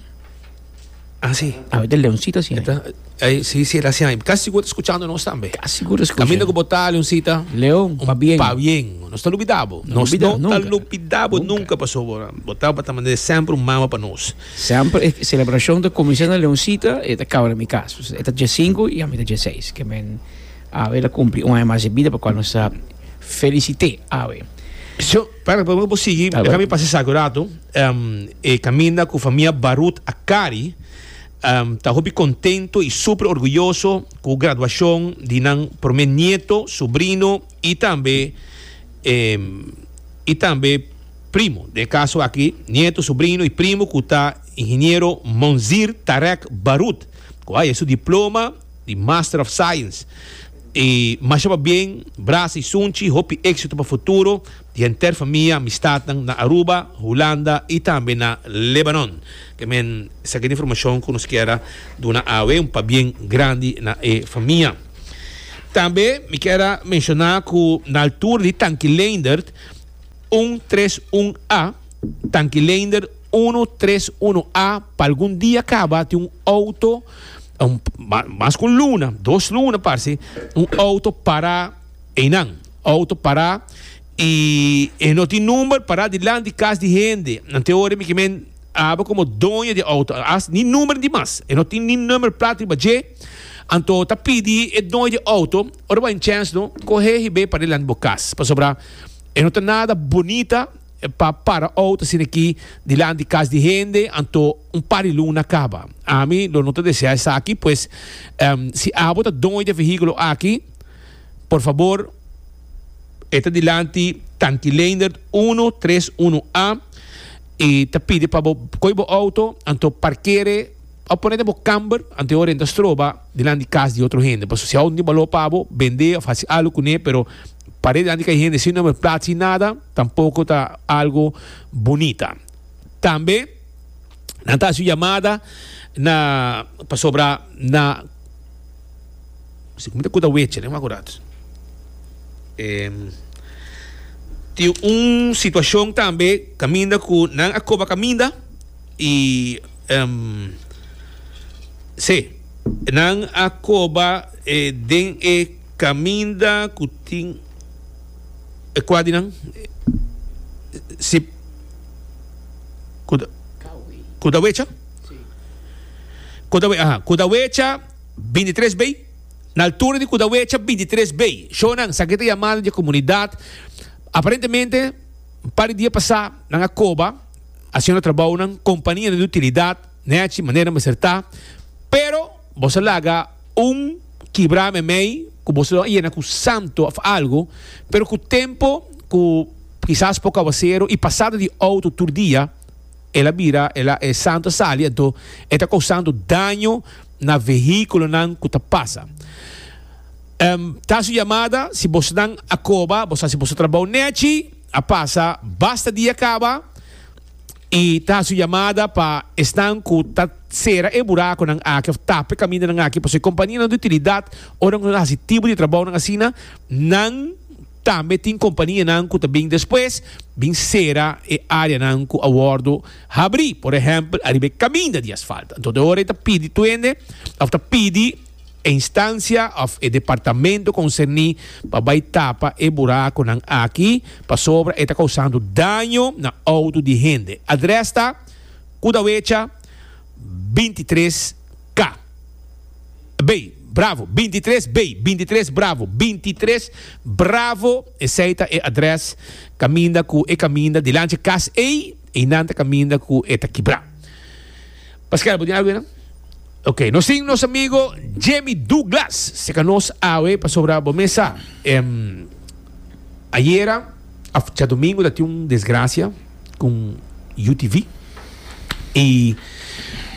Ah, sí. A ver, el leoncito sí hay. Está, eh, sí, sí, era así año. Casi seguro escuchando-nos también. Casi seguro escuchando. Camino con botar, Leoncita. León, pa bien. Pa bien. No está olvidado. No No olvidado, está nunca. olvidado. Nunca. Nunca pasó. Botar para mandar sempre un mama para nós. Sempre eh, celebración de comisión de leoncita, esta cabra en mi caso. Esta G cinco y a mí de G seis. Que men, a ver, la cumpli un año más de vida, por cual nos felicité. A ver. So, para podemos seguir, Ah, eu bueno. me passei sagrato, um, e caminha com a família Barut Akari, um, tá muito contento e super orgulhoso com a graduação de nan por meu neto, sobrinho e também eh, e também primo, de caso aqui, neto, sobrinho e primo que está engenheiro Monzir Tarek Barut, com aí seu diploma de Master of Science. E mas va bem, braço e sunchi, hope êxito para o futuro de inter família, amistade na Aruba, Holanda e também na Lebanon. Que men essa aqui informação que nos quer de uma ave um pa bem grande na e família. Também me quero mencionar que na altura de Tankilander cento e trinta e um A, Tankilander cento e trinta e um A, para algum dia acaba de um auto um, mais com luna, duas lunas, parece, um auto para Enan, auto para e, e não tem número para de lá de casa de gente. Na teoria, me que men aba como dono de auto, as nem número de mais, e não tem nem número plata de budget. Então, tá pedi e dono de auto, ora vai em chance, não, correr e bem para ele lá de bocas, para sobrar, e não tem nada bonita para para auto assim aqui de lá de casa de gente, então um par de luna acaba. A mim, lo noto desear isso aqui, pues, um, se a bota dono de veículo aqui, por favor, está delante Tankilander cento e trinta e um A e te pide para o auto, então parqueire, ao poner o camber, ante ora ainda trova delante de casa de outra gente. Pues, se a um valor para vender, fazer algo com ele, pero parede de que gente, se não me plata e nada, tampouco está algo bonita. Também, na sua chamada, na, para sobrar, na, se como é que weche, não é acurado. Eh, tem uma situação também, caminha com, não acaba caminha, e, um, sim, não acaba, eh, den e caminha com tem e quadri não se kuda kudawecha kudawe ah kudawecha vinte e três B na altura de Kudawecha vinte e três B shonan sakita chamada de comunidade aparentemente para o dia passado na Coba haciendo trabalho na companhia de utilidade né de maneira mais certa pero você laga um quebrar mei que você ia com santo of algo, pero com o tempo, com quizás pouco avançado e passado de outro tur dia, ela vira, ela é santo sali, então está causando dano na veículo não que passa. Um, tá sua chamada, se você não acaba, você se você trabalha nete, a passa, basta dia acaba e tá sua chamada para estar com tá será e buraco ng aqui, tape caminho ng aqui, porque a companhia de utilidade, orang nasi tipo de trabalho ng asina, nang também tem companhia nang que também depois, bem será e área nang que awardo abrir, por exemplo, arriba caminho de asfalto. Então, de hora está pedi tuende, after pedi a instância of e departamento concerni para vai tapa e buraco ng aqui, para sobra está causando dano na auto de gente. Adresta, Kudawecha, vinte e três K. B, bravo, vinte e três B, vinte e três bravo, vinte e três bravo, aceita e adresse, caminha com e caminha de lanche cas e e nanta caminha com e taquibra. Pascal, pode algo, não? Ok, nós temos nosso amigo Jamie Douglas, se que nós awe para sobrar a mesa. Um, ayer, a domingo, tive uma desgraça com U T V e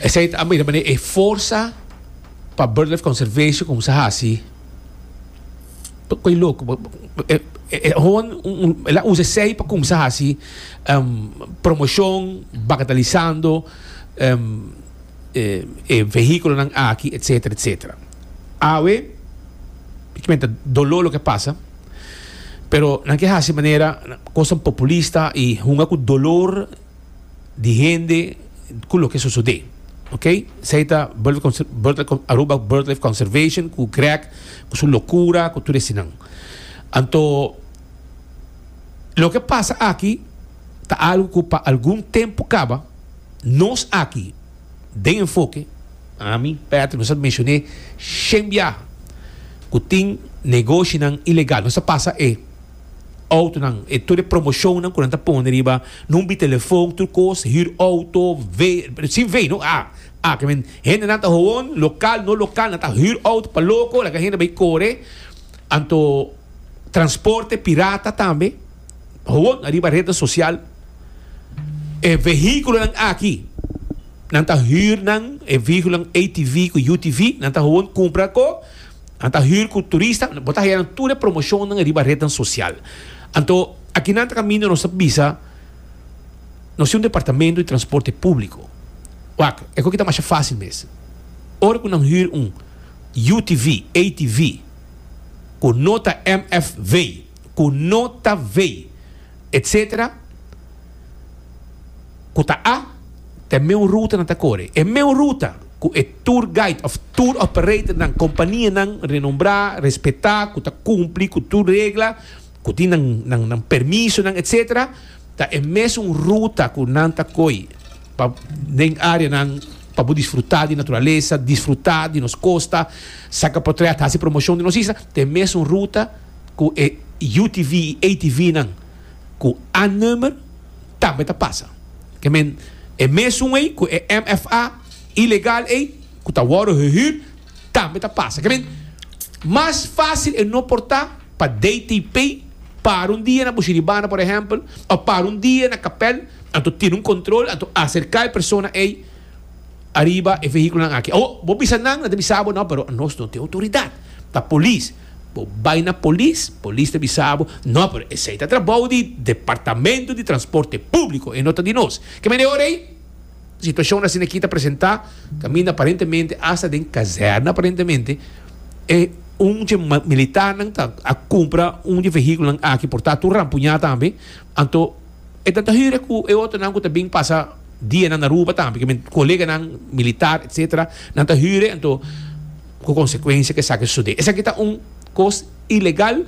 Essa é a minha maneira, é força para BirdLife Conservation como se assim. Coisa louco. É, é, ela usa sei para começar assim, um, promoção, bagatalizando, um, é, é, veículo não aqui, etc, etc. Awe, que dolor o que passa, pero naquela assim maneira, coisa populista e uma com dolor de gente com o que sucede, ok? Seita Aruba BirdLife Conservation, com crack, com sua loucura, com tudo isso não. Então, o que passa aqui, tá algo que para algum tempo acaba, nós aqui, de enfoque, a mim, Pedro, nós mencionei, chembia, que tem negócio não ilegal, nós passa é auto não, é toda promoção não, quando tá pondo riba, não bi telefone, tudo coisa, hir auto, vê, sim vê, não, ah, ah, que men, gente não tá hoon, local, não local, não tá hir auto para louco, la que gente vai correr, anto transporte pirata também, hoon, arriba rede social, é veículo não aqui, não tá hir não, é veículo não A T V com U T V, não tá hoon, compra co, não tá hir com turista, botar aí toda promoção não arriba rede social. Então, aqui na caminho nós visa, nós temos um departamento de transporte público. Uac, é o que está mais fácil mesmo. Ora que não hir um U T V, A T V, com nota M F V, com nota V, etcétera. Com tá A, tem meu ruta na tacore. É meu ruta, com é tour guide, of tour operator na companhia não renombrar, respeitar, com tá cumprir com tour regla, com tem nang nang nang permiso nang etcétera. Tá é mesmo ruta com não tá coi, para nem área nang para desfrutar de natureza, desfrutar de nos costa, saca para trás fazer promoção de nós isso, tem mesmo ruta com é U T V, A T V não, com a número também tá passa. Que men é mesmo aí com é M F A ilegal aí, com tá waro hir também tá passa. Que men mais fácil é não portar para D T P para um dia na Buxiribana, por exemplo, ou para um dia na Capel, então ter um controle, então acercar a pessoa aí arriba e veículo aqui. Oh, vou pisar não, não te bisabo não, pero nós não tem autoridade. Tá polícia, vai na polícia, polícia te bisabo, não, pero esse aí tá trabalho de departamento de transporte público, e nota de nós. Que melhor aí? Situação assim aqui tá apresentar, caminha aparentemente hasta de caserna aparentemente é um de militar não tá a compra um de veículo aqui portar tu rampunha também, então é tanta hira que é outro não que também passa dia na Aruba também, que meu colega não militar etcétera não tá hira, então com consequência que sabe isso de essa aqui tá um coisa ilegal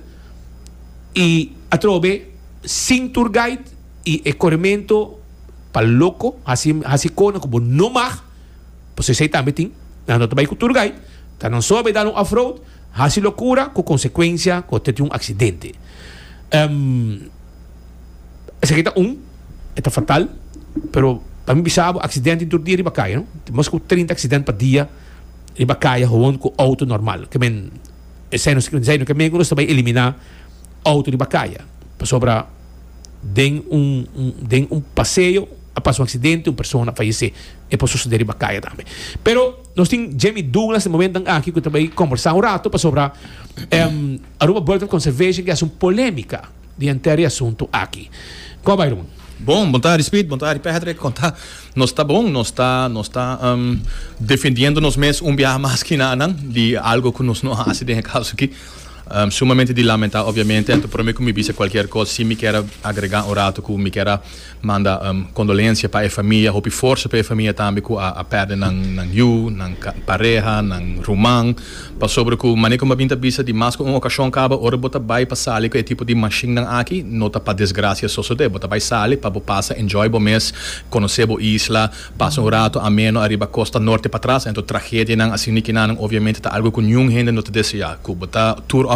e a trove sem tour guide e escorrimento para louco assim assim como como não mais você sei também tem não também com tour guide tá não sobe dar um off-road hasi loucura com consequência que ter um acidente. Um, essa aqui tá um, é fatal, pero para mim bisabo acidente em todo dia riba kaya, não? Temos com trinta acidentes por dia riba kaya hoon com auto normal. Que men, essa não se diz que men nós também eliminar auto riba kaya. Para sobra den um, um den um passeio, após um acidente, uma pessoa falece e pode suceder riba kaya também. Pero nós temos Jamie Douglas no momento aqui que também conversar um rato para sobre um, Aruba BirdLife Conservation que é uma polêmica diante do assunto aqui. Como vai, irmão? Bom, bom tarde, Speed, bom tarde, Pedro. Conta, nós está bom, nós está, nós está um, defendendo nos mesmos um viagem mais que nada de algo que nós não fazemos nesse caso aqui. Um, sumamente de lamentar, obviamente, então por mim que me disse qualquer coisa, se me quer agregar um rato, que me quer mandar um, condolência para a família, hope força para a família também, que a, a perde não you, não pareja, não romão, para sobre que maneira como a vinda bisa de mais que uma ocasião acaba, ora bota vai para sali, que é tipo de machine não aqui, nota para desgraça só só de, bota vai sali, para passar, enjoy bom mês, conhecer a isla, passa um rato ameno, arriba costa norte para trás, então tragédia não, assim que não, obviamente, tá algo que nenhum gente não te deseja, que bota tour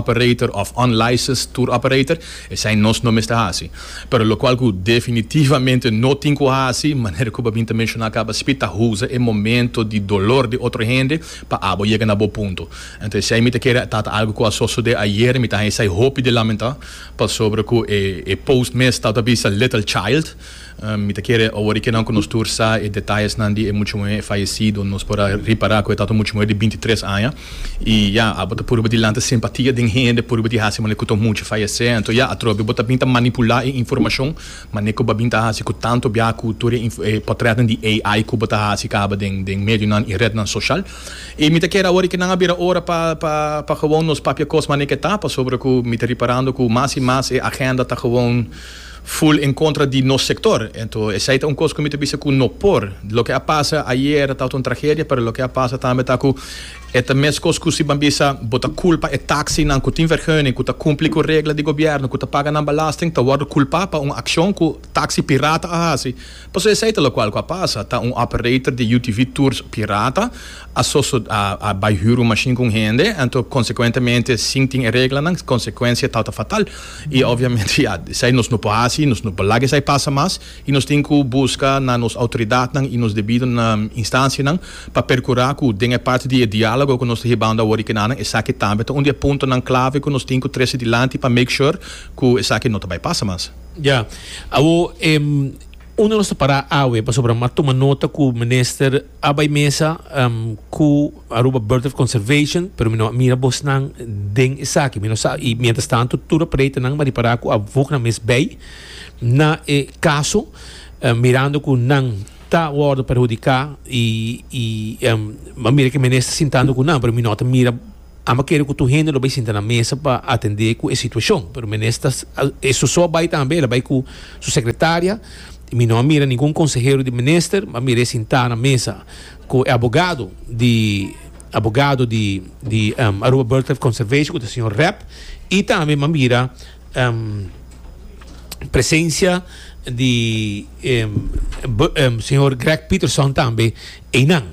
operator of unlicensed tour operator, essa nós não está assim. Pero lo qual que definitivamente não tem que assim, maneira que o babinta mencionar acaba spita usa é momento de dolor de outra gente para abo chegar na bom ponto. Então se aí me te quer tá algo que a socio de ayer me tá sai hope de lamentar para sobre que é post mes tá bisa little child. Um, me te quer agora que não nos tursa e detalhes não de é muito mais falecido nos para reparar que é tanto muito mais de vinte e três anos e já a bota por de lanta simpatia de gente por de hasi mas que tô muito falecer então já a trobe bota pinta manipular a informação mas nem que babinta hasi que tanto bia cultura e portretam de A I que bota hasi acaba de de meio nan e rede nan social e me te quer agora que não abrir hora para para para gewoon nos papia cos mas nem que tá para sobre que me te reparando que mais e mais a agenda tá gewoon full em contra de nosso sector. Então, essa é uma coisa que me disse que não por. O que passa ayer está uma tragédia, mas o que passa também está com é mesmo coisa que se bambisa bota culpa é táxi não que tem vergonha que tá cumpre com regra de governo que tá paga na belasting tá word culpa para uma ação que táxi pirata ah assim. Pois essa é o qual que passa tá um operator de U T V tours pirata associado a a bairro machine com gente então consequentemente sim tem regra não consequência tá fatal e obviamente já sai nos no passa nos no palag sai passa mais e nós tem que buscar na nos autoridade não e nos devido na instância não para percurar que tem parte de diálogo que nós ribanda agora que não é aqui também então onde ponto não clave que nós tem que trazer adiante para make sure que essa aqui não vai passar mais já ao em uno nos para awe para sobre uma toma nota que o ministro abai mesa um, que Aruba Bird of Conservation pero mino mira bos nang den essa aqui mino sa e mientras tanto tudo preto nang mari para que a vok na mes bay na eh, caso uh, mirando que nang tá word perjudicar e e um, mira que ministro sentando com não pero mino nota mira ama quero que tu gente lo vai sentar na mesa para atender com a situação pero ministro isso só vai também ela vai com sua secretária e não mira nenhum conselheiro de ministro mas mira sentar na mesa com o advogado de advogado de de um, Aruba Bird of Conservation com o senhor Rep e também mira um, presença de um, um, senhor Greg Peterson também e não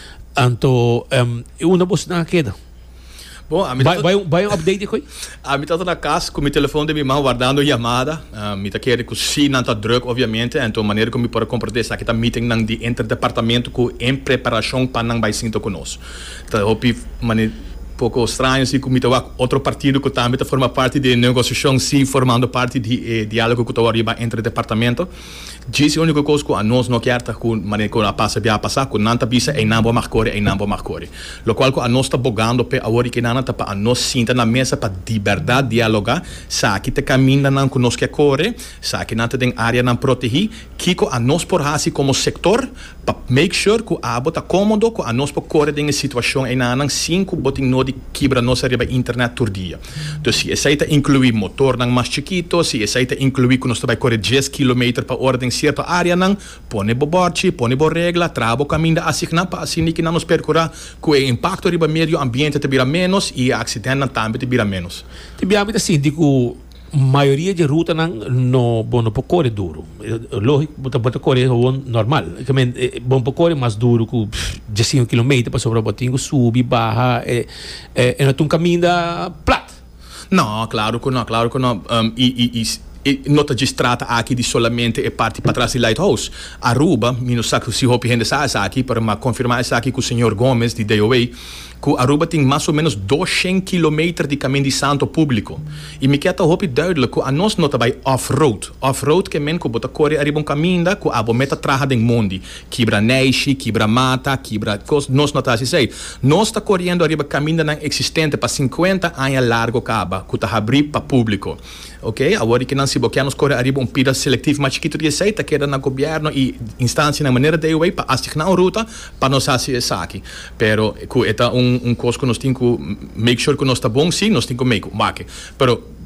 então um, uma boa na queda. Bom, a vai, vai, vai um update aqui? A minha tá na casa com o telefone de minha mãe guardando chamada. A minha quer que se não tá druk, obviamente, então maneira como pode compreender essa aqui tá meeting nang de interdepartamento com em preparação para não vai sinto conosco. Então, hope maneira pouco estranho se comita outro partido que também forma parte de negociação sim formando parte de eh, diálogo que está arriba entre departamento diz a única coisa que a nós não quer que maneira que a passa via passar que não tá bisa e não vou marcar e não vou marcar lo qual que a nós está bogando pe a hora que não tá para a nós sinta na mesa para de verdade dialogar sa que te caminha não que nós quer correr sa que não tem área não proteger que a nós por assim como sector para make sure que a bota cômodo que a nós por correr em situação e não cinco botin no de quebra nossa arriba internet todo dia. Então, se aceita incluir motor nang mais chiquito, se aceita incluir que nós vai correr dez quilômetros para ordem certa área nang, põe borte, põe bo regra, trabo caminho assim não para assim que não nos percurar que o impacto arriba meio ambiente te vira menos e acidente também te vira menos. Te vira assim, digo maioria de ruta não no bom no corre duro lógico bota bota corre normal também bom corre mais duro que dez quilômetros para sobre botinho subir barra é é é um caminho da plat não claro que não claro que não um, e, e, e não se trata aqui de solamente a parte para trás do Lighthouse. Aruba, não sei se o gente sabe aqui, para confirmar isso aqui com o senhor Gomes, de D O A, que Aruba tem mais ou menos duzentos quilômetros de caminho de santo público. E me quer hope duidelijk que a nós não vai off-road. Off-road que men que bota corre arriba um caminho da que a bometa traja den mundo. Quebra neixe, quebra mata, quebra coisa, nós não tá assim. Nós está correndo arriba caminho não existente para cinquenta anos largo caba, que tá abrir para público. Ok? Agora que não se bloqueamos corre arriba um pira seletivo mais chiquito de aceita que era na governo e instância na maneira de way para assignar uma ruta para nós fazer isso aqui. Pero que é um um coisa que nós temos que make sure que nós está bom sim, nós temos que make make. Pero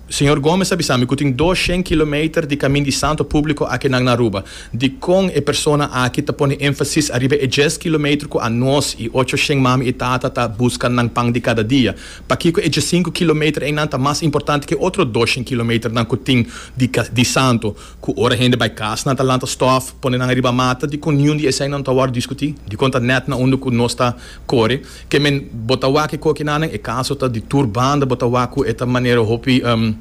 senhor Gomes sabe sabe que tem duzentos quilômetros de caminho de santo público aqui na Aruba. De com a pessoa aqui tá põe ênfase arriba é dez quilômetros com a nós e oitocentos mami e tata tá buscando nang pang de cada dia. Para que é cinco quilômetros é nanta mais importante que outro duzentos quilômetros nang kuting de de santo. Que ora gente vai casa na talanta stof põe nang arriba mata de com nenhum de essa não tá war discutir. De conta net na onde que nós tá core que men botawa que coque na é caso tá de tour banda botawa com esta maneira hopi um,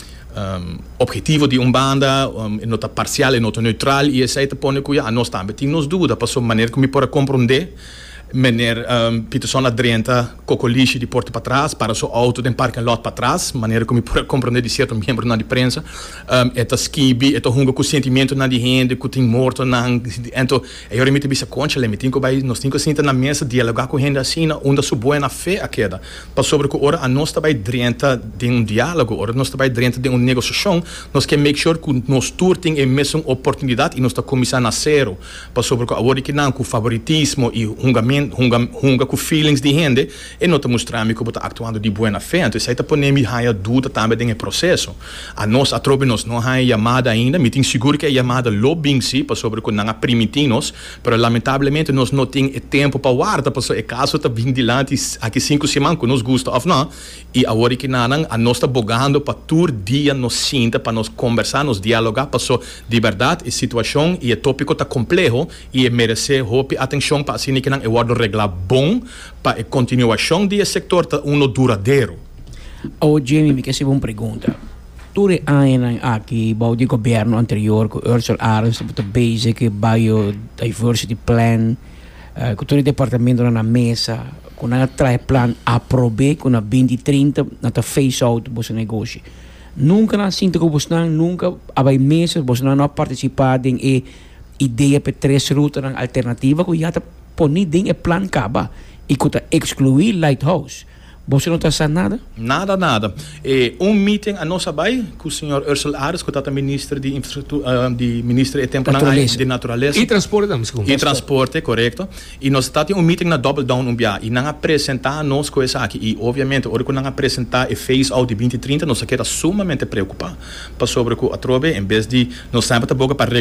Um, objetivo de uma banda, um, nota parcial e nota neutral, e essa é a põe que a nós também temos dúvida, para a maneira que me pode compreender, maneira um, Peterson adrenta cocoliche de porta para trás, para o auto de parque lot para trás, maneira que me pode compreender de certo membro na imprensa, um, esta skibi, esta hunga com sentimento na de gente, que tem morto na, então, eu remito bisa concha, le metinho vai, nós temos que sentar na mesa, dialogar com gente assim, onde sua boa fé a queda, para sobre que ora a nós também drenta de um diálogo, ora nós também drenta de uma negociação, nós quer make sure que nós tour tem a mesma oportunidade e nós está começando a zero, para sobre que agora que não com favoritismo e hungamento hunga hunga com feelings de gente e não te mostrar que está actuando de boa fé então isso aí está ponendo a dúvida também no processo a nós a tropa nós não há chamada ainda me tenho seguro que a chamada lobbying sim para sobre que não permitimos mas lamentavelmente nós não temos tempo para guardar para é caso está vindo dilante aqui cinco semanas que nos gosta ou não e agora que não a nós está bogando para todo dia nos sinta para nos conversar nos dialogar para so de verdade a situação e o tópico está complexo e merece hope atenção para assim que não é o regla bom para a continuação desse setor tá um duradouro. Oh, Jamie, me quer uma pergunta. Tudo ano aqui, o de governo anterior, com Ursula Ahrens, o basic biodiversity plan, uh, com todo o departamento na mesa, com a trai plan aprove, com a vinte trinta, na face out do seu negócio. Nunca na sinta que você nunca abai mesa, você não participar em ideia para três rutas alternativas, que já está poni ding e plan kaba ikuta excluir lighthouse você não está sabendo nada nada nada e um meeting a nossa vai com o senhor Ursula Ahrens que está ministro de infraestrutura uh, de ministro de tempo natureza. de natureza e transporte também e transporte correto e nós está tendo um meeting na double down um dia e não apresentar nós coisa aqui e obviamente hora que não apresentar e face out de vinte trinta nós queda sumamente preocupado para sobre que a trobe em vez de nós sempre tá boca para